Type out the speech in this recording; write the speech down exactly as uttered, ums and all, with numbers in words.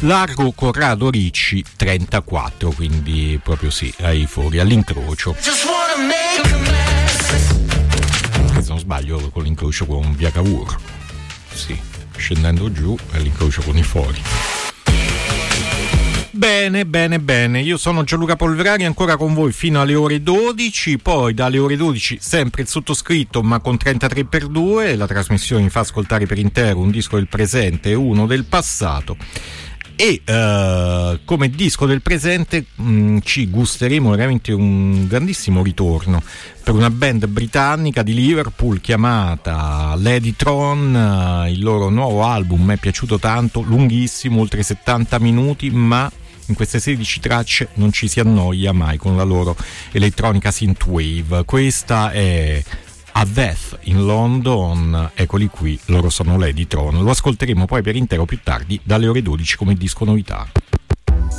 Largo Corrado Ricci trentaquattro, quindi proprio sì, ai fuori, all'incrocio. Se non sbaglio con l'incrocio con via Cavour, sì, scendendo giù all'incrocio con i fori. Bene, bene, bene, io sono Gianluca Polverari, ancora con voi fino alle ore dodici, poi dalle ore dodici sempre il sottoscritto ma con trentatré per due, la trasmissione mi fa ascoltare per intero un disco del presente e uno del passato. E uh, come disco del presente mh, ci gusteremo veramente un grandissimo ritorno per una band britannica di Liverpool chiamata Ladytron. Uh, il loro nuovo album mi è piaciuto tanto, lunghissimo, oltre settanta minuti, ma in queste sedici tracce non ci si annoia mai con la loro elettronica synthwave. Questa è A Death in London, eccoli qui, loro sono Ladytron. Lo ascolteremo poi per intero più tardi dalle ore dodici come disco novità.